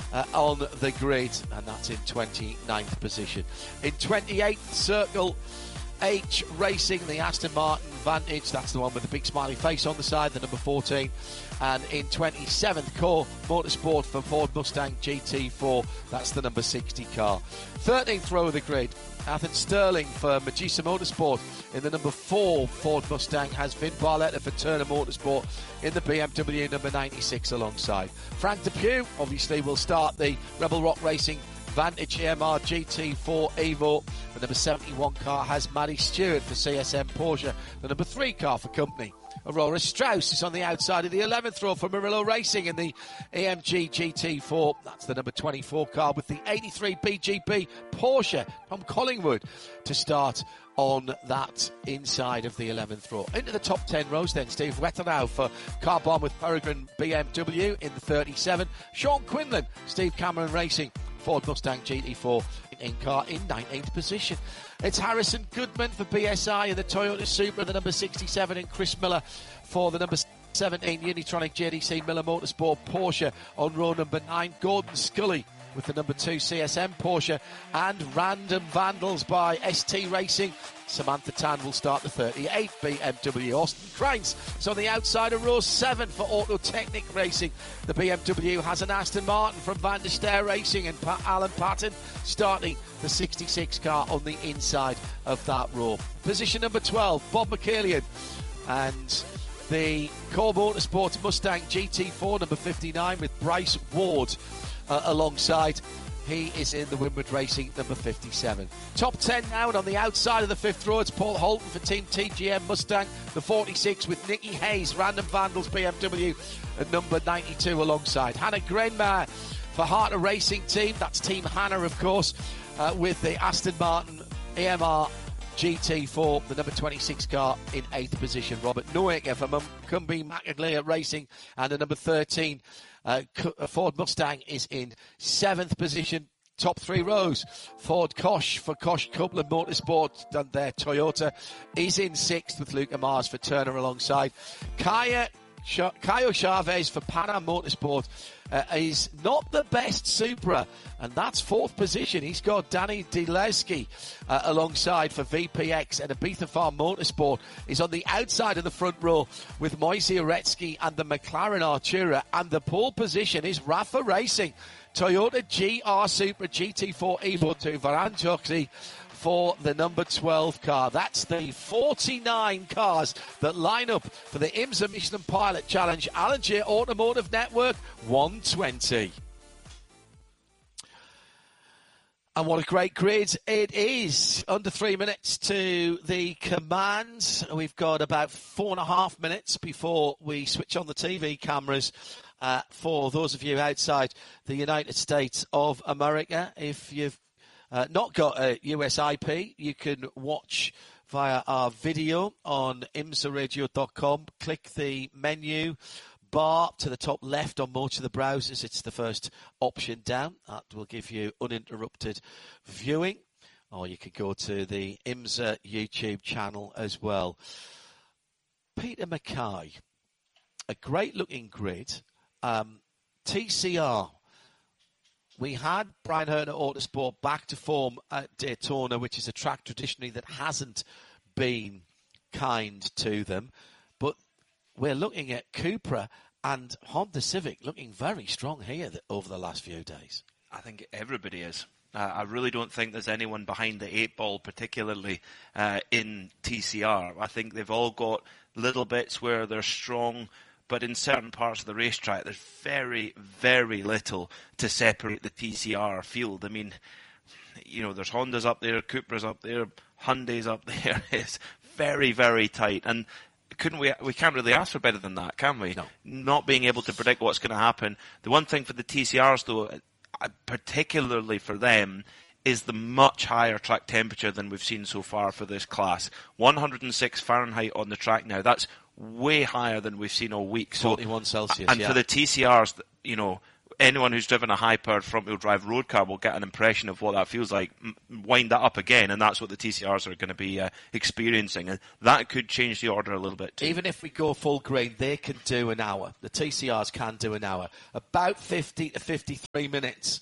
on the grid, and that's in 29th position. In 28th, Circle H Racing, the Aston Martin Vantage, that's the one with the big smiley face on the side, the number 14. And in 27th, Core Motorsport for Ford Mustang GT4, that's the number 60 car. 13th row of the grid, Athens Sterling for Medusa Motorsport in the number 4 Ford Mustang, has Vin Barletta for Turner Motorsport in the BMW number 96 alongside. Frank Depew obviously will start the Rebel Rock Racing Vantage EMR GT4 Evo. The number 71 car has Maddie Stewart for CSM Porsche, the number 3 car for Company. Aurora Strauss is on the outside of the 11th row for Murillo Racing in the AMG GT4. That's the number 24 car with the 83 BGB Porsche from Collingwood to start on that inside of the 11th row. Into the top 10 rows then, Steve Wethernow for Car Bomb with Peregrine BMW in the 37. Sean Quinlan, Steve Cameron Racing, Ford Mustang GT4 in car in 19th position. It's Harrison Goodman for BSI in the Toyota Supra, the number 67, and Chris Miller for the number 17 Unitronic JDC Miller Motorsport Porsche on row number 9. Gordon Scully with the number 2 CSM Porsche, and Random Vandals by ST Racing. Samantha Tan will start the 38 BMW. Austin Kreins is on the outside of row 7 for Autotechnic Racing. The BMW has an Aston Martin from Van der Ster Racing, and Alan Patton starting the 66 car on the inside of that row. Position number 12, Bob McCallion and the Core Motorsports Mustang GT4 number 59 with Bryce Ward alongside. He is in the Winward Racing number 57. Top 10 now, and on the outside of the 5th row, it's Paul Holton for Team TGM Mustang, the 46, with Nicky Hayes, Random Vandals BMW, at number 92 alongside. Hannah Grenmeyer for Harter Racing Team, that's Team Hannah, of course, with the Aston Martin AMR GT4, the number 26 car in 8th position. Robert Noaker for Cumbie Macaglia Racing, and the number 13 Ford Mustang is in 7th position. Top 3 rows, Ford Kosh for Kosh Coupland Motorsport, and their Toyota is in 6th with Luca Mars for Turner alongside. Caio Chavez for Pan Am Motorsport is not the best Supra, and that's 4th position. He's got Danny Dileski alongside for VPX, and Ibiza Farm Motorsport is on the outside of the front row with Moise Uretsky and the McLaren Artura, and the pole position is Rafa Racing, Toyota GR Supra GT4 Evo 2 Varanjoki for the number 12 car. That's the 49 cars that line up for the IMSA Michelin Pilot Challenge Allinger Automotive Network 120. And what a great grid it is. Under 3 minutes to the command. We've got about 4.5 minutes before we switch on the TV cameras for those of you outside the United States of America. If you've not got a US IP, you can watch via our video on imsaradio.com. Click the menu bar to the top left on most of the browsers. It's the first option down. That will give you uninterrupted viewing. Or you could go to the IMSA YouTube channel as well. Peter Mackay, a great looking grid. TCR. We had Brian Herner Autosport back to form at Daytona, which is a track traditionally that hasn't been kind to them. But we're looking at Cupra and Honda Civic looking very strong here over the last few days. I think everybody is. I really don't think there's anyone behind the 8 ball, particularly in TCR. I think they've all got little bits where they're strong, but in certain parts of the racetrack, there's very, very little to separate the TCR field. I mean, you know, there's Hondas up there, Cupra's up there, Hyundai's up there. It's very, very tight. And we can't really ask for better than that, can we? No. Not being able to predict what's going to happen. The one thing for the TCRs, though, particularly for them, is the much higher track temperature than we've seen so far for this class. 106 Fahrenheit on the track now. That's way higher than we've seen all week. So, 41 Celsius, and for the TCRs, you know, anyone who's driven a high-powered front-wheel drive road car will get an impression of what that feels like. Wind that up again, and that's what the TCRs are going to be experiencing. And that could change the order a little bit too. Even if we go full green, they can do an hour. The TCRs can do an hour. About 50 to 53 minutes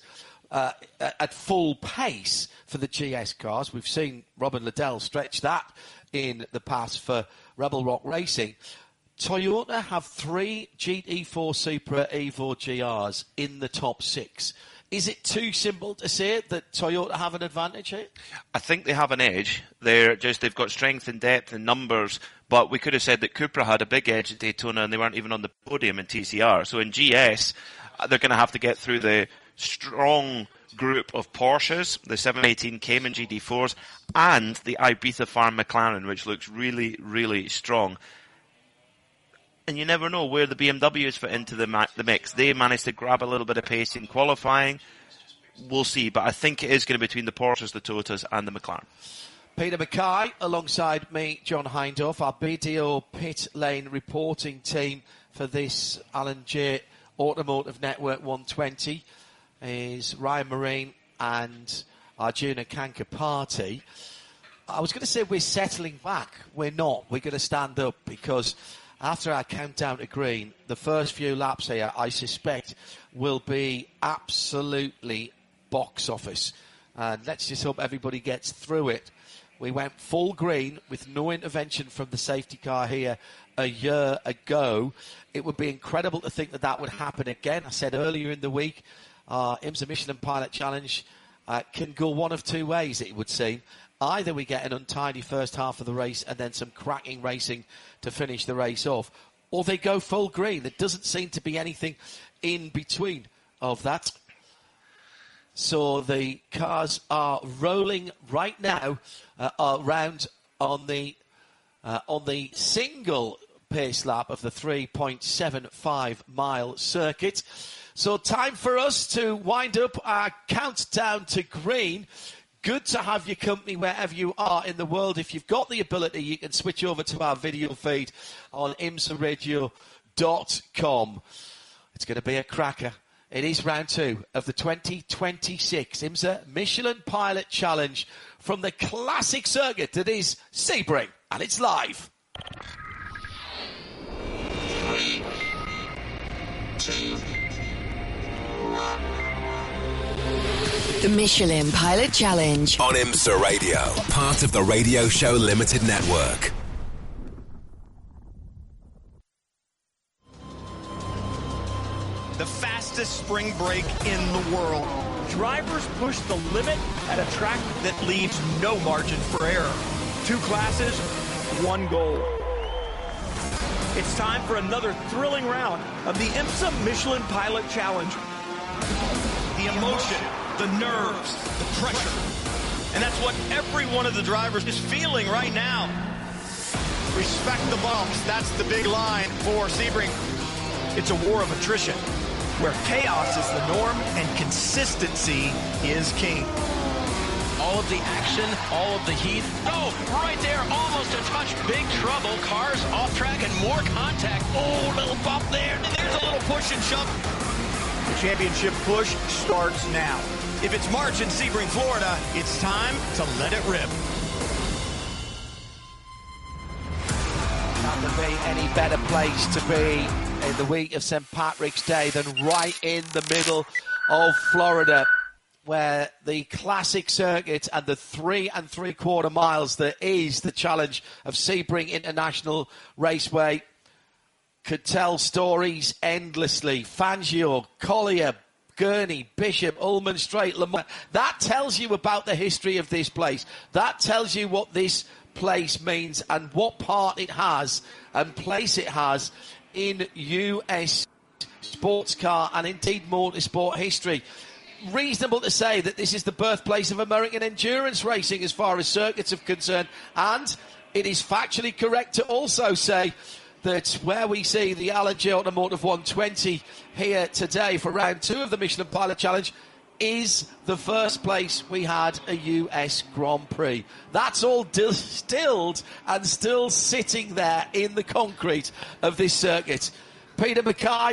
at full pace for the GS cars. We've seen Robin Liddell stretch that in the past for Rebel Rock Racing. Toyota have 3 GT4 Supra Evo GRs in the top 6. Is it too simple to say that Toyota have an advantage here? I think they have an edge. They've got strength and depth and numbers, but we could have said that Cupra had a big edge at Daytona and they weren't even on the podium in TCR. So in GS, they're going to have to get through the strong group of Porsches, the 718 Cayman GT4s, and the Ibiza Farm McLaren, which looks really, really strong. And you never know where the BMWs fit into the mix. They managed to grab a little bit of pace in qualifying. We'll see. But I think it is going to be between the Porsches, the Toyotas, and the McLaren. Peter Mackay, alongside me, John Hindhaugh, our BDO Pit Lane reporting team for this Alan J Automotive Network 120 is Ryan Marine and Arjuna Kankapati. I was going to say we're settling back. We're not. We're going to stand up because after our countdown to green, the first few laps here, I suspect, will be absolutely box office. And let's just hope everybody gets through it. We went full green with no intervention from the safety car here a year ago. It would be incredible to think that that would happen again. I said earlier in the week, IMSA Michelin Pilot Challenge can go one of two ways, it would seem. Either we get an untidy first half of the race and then some cracking racing to finish the race off, or they go full green. There doesn't seem to be anything in between of that. So the cars are rolling right now around on the single pace lap of the 3.75 mile circuit. So time for us to wind up our countdown to green. Good to have your company wherever you are in the world. If you've got the ability, you can switch over to our video feed on imsaradio.com. It's going to be a cracker. It is round 2 of the 2026 IMSA Michelin Pilot Challenge from the classic circuit that is Sebring, and it's live. 3, 2, 1. The Michelin Pilot Challenge on IMSA Radio, part of the Radio Show Limited Network. The fastest spring break in the world. Drivers push the limit at a track that leaves no margin for error. 2 classes, 1 goal. It's time for another thrilling round of the IMSA Michelin Pilot Challenge. The emotion, the nerves, the pressure. And that's what every one of the drivers is feeling right now. Respect the bumps. That's the big line for Sebring. It's a war of attrition, where chaos is the norm and consistency is king. All of the action, all of the heat. Oh, right there, almost a touch. Big trouble. Cars off track and more contact. Oh, little bump there. There's a little push and shove. The championship push starts now. If it's March in Sebring, Florida, it's time to let it rip. Not to be any better place to be in the week of St. Patrick's Day than right in the middle of Florida, where the classic circuit and the 3 3/4 miles that is the challenge of Sebring International Raceway could tell stories endlessly. Fangio, Collier, Gurney, Bishop, Ullman Strait, Lamont. That tells you about the history of this place. That tells you what this place means and what part it has and place it has in US sports car and indeed motorsport history. Reasonable to say that this is the birthplace of American endurance racing as far as circuits are concerned, and it is factually correct to also say that where we see the Alan J Automotive 120 here today for round 2 of the Michelin Pilot Challenge is the first place we had a US Grand Prix. That's all distilled and still sitting there in the concrete of this circuit. Peter Mackay,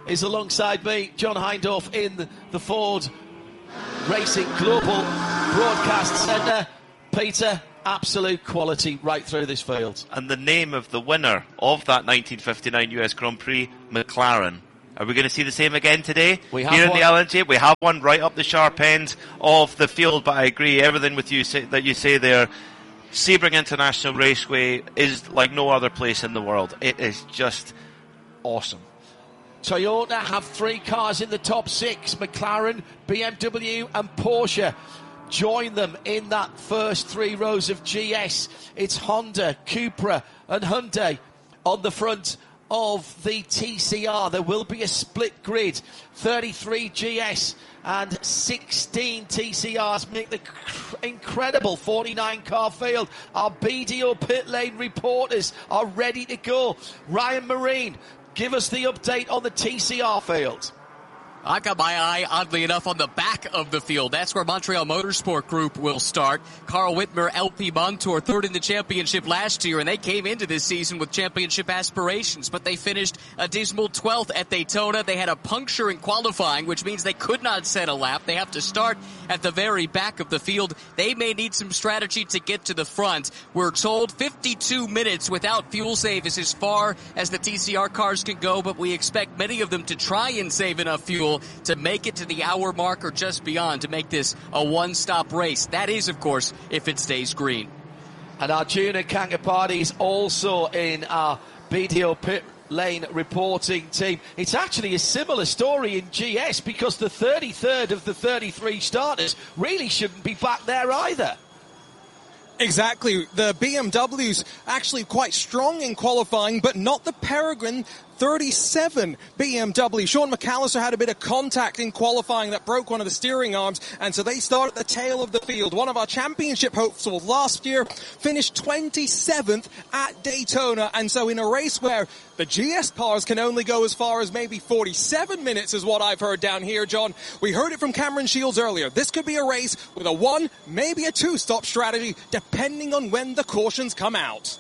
is alongside me, John Hindhaugh, in the Ford Racing Global Broadcast Centre. Peter, absolute quality right through this field. And the name of the winner of that 1959 US Grand Prix, McLaren. Are we going to see the same again today? We have here one. In the LNG, we have one right up the sharp end of the field, but I agree, everything with you that you say there. Sebring International Raceway is like no other place in the world. It is just awesome. Toyota have 3 cars in the top 6. McLaren, BMW and Porsche join them in that first 3 rows of GS. It's Honda, Cupra and Hyundai on the front of the TCR. There will be a split grid. 33 GS and 16 TCRs make the incredible 49 car field. Our BDO pit lane reporters are ready to go. Ryan Marine, give us the update on the TCR field. I've got my eye, oddly enough, on the back of the field. That's where Montreal Motorsport Group will start. Carl Whitmer, LP Montour, third in the championship last year, and they came into this season with championship aspirations, but they finished a dismal 12th at Daytona. They had a puncture in qualifying, which means they could not set a lap. They have to start at the very back of the field. They may need some strategy to get to the front. We're told 52 minutes without fuel save is as far as the TCR cars can go, but we expect many of them to try and save enough fuel to make it to the hour mark or just beyond to make this a one-stop race. That is, of course, if it stays green. And Arjuna Kankapati is also in our BDO pit lane reporting team. It's actually a similar story in GS because the 33rd of the 33 starters really shouldn't be back there either. Exactly. The BMW's actually quite strong in qualifying, but not the Peregrine 37 BMW. Sean McAllister had a bit of contact in qualifying that broke one of the steering arms, and so they start at the tail of the field. One of our championship hopefuls last year finished 27th at Daytona, and so in a race where the GS cars can only go as far as maybe 47 minutes is what I've heard down here, John. We heard it from Cameron Shields earlier. This could be a race with a 1, maybe a 2-stop strategy, depending on when the cautions come out.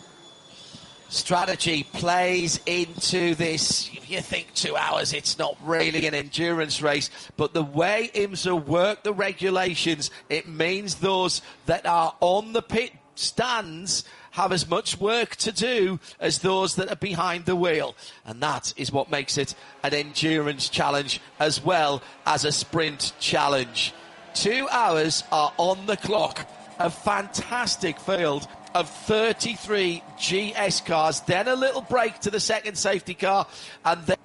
Strategy plays into this. If you think 2 hours, it's not really an endurance race, but the way IMSA work the regulations, it means those that are on the pit stands have as much work to do as those that are behind the wheel, and that is what makes it an endurance challenge as well as a sprint challenge. 2 hours are on the clock. A fantastic field of 33 GS cars, then a little break to the second safety car, and then